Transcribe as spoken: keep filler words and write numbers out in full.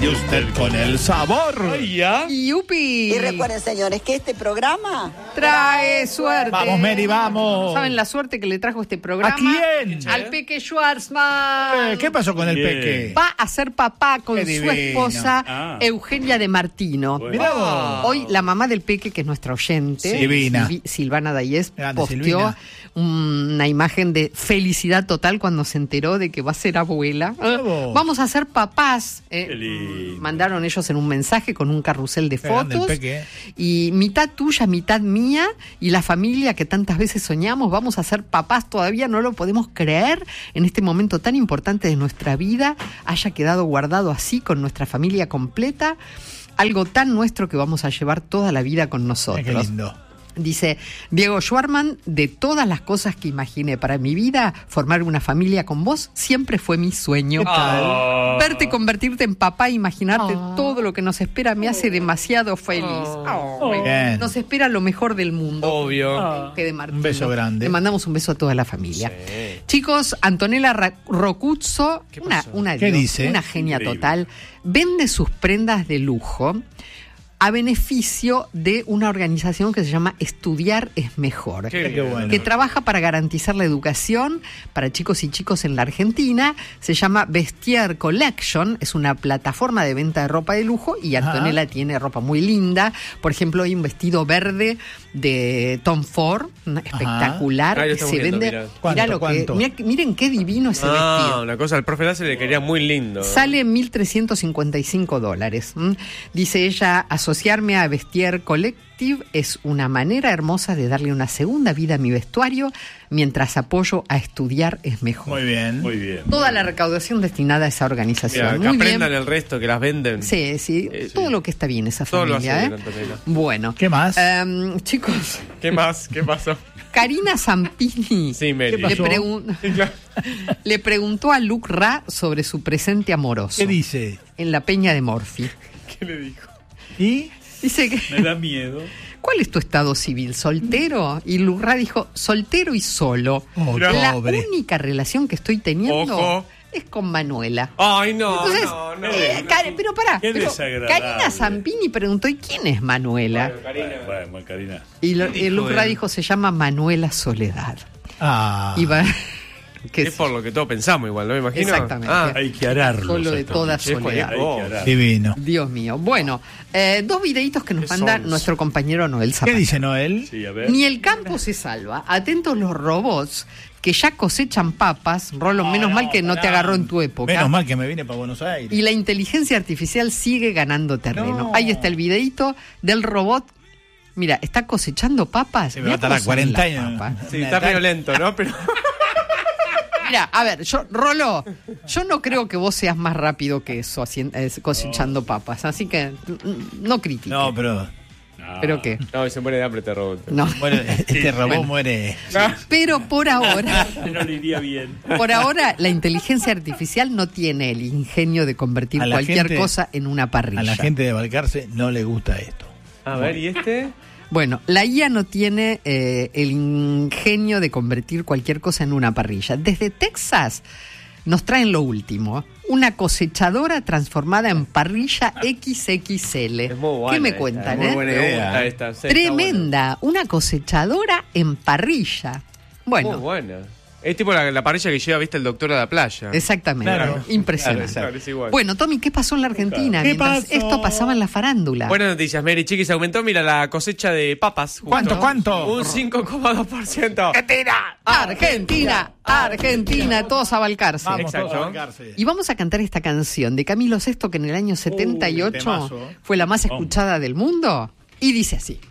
usted con el sabor. Ay, ya. ¡Yupi! Y recuerden, señores, que este programa trae suerte. Vamos, Mary, vamos. ¿Saben la suerte que le trajo este programa? ¿A quién? Al Peque Schwarzman. Eh, ¿Qué pasó con el Bien. Peque? Va a ser papá con Qué su divino. esposa Ah. Eugenia de Martino. Bueno. Mirá vos. Hoy la mamá del Peque, que es nuestra oyente, Sí. Divina. Silvi- Silvana Dayes, Grande, posteó Silvina. una imagen de felicidad total cuando se enteró de que va a ser abuela. Bravo. Vamos a ser papás. eh. Qué lindo. Mandaron ellos en un mensaje con un carrusel de Qué grande el fotos. Peque. Y mitad tuya, mitad mía, y la familia que tantas veces soñamos, vamos a ser papás, todavía no lo podemos creer, en este momento tan importante de nuestra vida, haya quedado guardado así con nuestra familia completa, algo tan nuestro que vamos a llevar toda la vida con Ay, nosotros. qué lindo. Dice Diego Schwarman, de todas las cosas que imaginé para mi vida, formar una familia con vos siempre fue mi sueño. ¿Qué tal? Ah. Verte convertirte en papá e imaginarte Ah. todo lo que nos espera me hace demasiado feliz. Oh, Muy bien. Nos espera lo mejor del mundo. Obvio. Que de Martino. Un beso grande. Le mandamos un beso a toda la familia. Sí. Chicos, Antonella Ra- Rocuzzo, ¿Qué una, pasó? una, ¿Qué dios, dice? una genia Increíble. total, vende sus prendas de lujo a beneficio de una organización que se llama Estudiar es Mejor. Qué Qué bueno. Que trabaja para garantizar la educación para chicos y chicos en la Argentina. Se llama Vestiaire Collection, es una plataforma de venta de ropa de lujo y Antonella tiene ropa muy linda. Por ejemplo, hay un vestido verde de Tom Ford, una- espectacular, Ah, lo que estamos se viendo, vende. mirá. Mirá ¿Cuánto, lo que, cuánto? mirá- miren qué divino ese Ah, vestido. una cosa, al profe Lazo le quería muy lindo. Sale mil trescientos cincuenta y cinco dólares. ¿m? Dice ella, asociarme a Vestiaire Collective es una manera hermosa de darle una segunda vida a mi vestuario mientras apoyo a Estudiar es Mejor. Muy bien. Muy bien. Toda la recaudación destinada a esa organización. Mira, que Muy aprendan bien. el resto, que las venden. Sí, sí, Eh, todo sí. lo que está bien esa Todo lo familia. hace ¿eh? bien, Antonella. Bueno. ¿Qué más? Em, chicos, ¿Qué más? ¿Qué pasó? Karina Zampini Sí, Mary. ¿Qué le, pasó? pregun- Sí, claro. le preguntó a Luke Ra sobre su presente amoroso ¿Qué dice? en la Peña de Morphy. ¿Qué le dijo? ¿Y? Dice que... Me da miedo. ¿Cuál es tu estado civil? ¿Soltero? Y Lurra dijo, soltero y solo. Oh, La pobre. única relación que estoy teniendo Ojo. es con Manuela. Ay, no, Entonces, no, no. eh, Karen, pero pará, Qué pero desagradable. Karina Zampini preguntó, ¿y quién es Manuela? Karina. Bueno, Karina. Y lo- ¿Qué y dijo Lurra él? dijo, se llama Manuela Soledad. Ah. Y va... que Es por lo que todos pensamos igual, ¿no? Me imagino. Exactamente. Ah, Hay que ararlo. Solo de toda soledad. Hay que arar. Divino. Dios mío. Bueno, eh, dos videitos que nos Qué manda sonso. nuestro compañero Noel ¿Qué Zapata. dice Noel? Sí, a ver. Ni el campo se salva. Atentos los robots que ya cosechan papas. Rolo, menos no, mal que no te pará. agarró en tu época. Menos mal que me vine para Buenos Aires. Y la inteligencia artificial sigue ganando terreno. No. Ahí está el videito del robot. Mira, está cosechando papas. Se me Mirá va a tardar cómo son cuarenta las años. papas. sí, está medio lento, ¿no? Pero. Mira, a ver, yo, Rolo, yo no creo que vos seas más rápido que eso hacien- eh, cosechando papas. Así que mm, no critiques. No, pero. ¿Pero qué? No, y se muere de hambre este robot. No. Bueno, este robot Bueno. muere. Pero por ahora, No le iría bien. por ahora, la inteligencia artificial no tiene el ingenio de convertir A la cualquier gente- cosa en una parrilla. A la gente de Balcarce no le gusta esto. A ver, ¿y este? Bueno, la I A no tiene eh, el ingenio de convertir cualquier cosa en una parrilla. Desde Texas nos traen lo último. Una cosechadora transformada en parrilla equis equis ele. Es muy buena ¿Qué me esta, cuentan, muy eh? buena Me idea. gusta Esta, sí, está Tremenda. Una cosechadora en parrilla. buena. Bueno, Muy buena. Es tipo la, la parrilla que lleva, viste, el doctor a la playa. exactamente. Claro. Impresionante. Claro, es igual. Bueno, Tommy, ¿qué pasó en la Argentina? ¿Qué Mientras pasó? esto pasaba en la farándula. Buenas noticias, Mary Chiquis. Aumentó, mira, la cosecha de papas. justo. ¿Cuánto, cuánto? Un cinco coma dos por ciento. Argentina, Argentina, todos a Balcarce. Vamos Exacto. todos a Balcarce. Y vamos a cantar esta canción de Camilo Sesto, que en el año setenta y ocho temazo. fue la más escuchada del mundo. Y dice así.